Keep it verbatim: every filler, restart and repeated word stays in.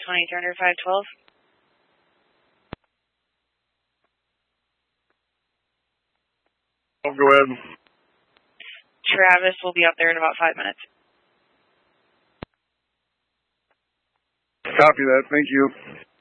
twenty-three hundred, five twelve. Oh, go ahead. Travis will be up there in about five minutes. Copy that. Thank you.